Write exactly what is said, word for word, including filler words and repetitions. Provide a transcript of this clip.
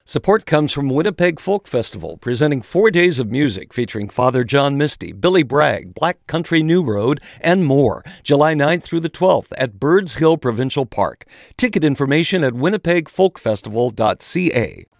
Support comes from Winnipeg Folk Festival, presenting four days of music featuring Father John Misty, Billy Bragg, Black Country New Road, and more, July ninth through the twelfth at Birds Hill Provincial Park. Ticket information at winnipeg folk festival dot c a.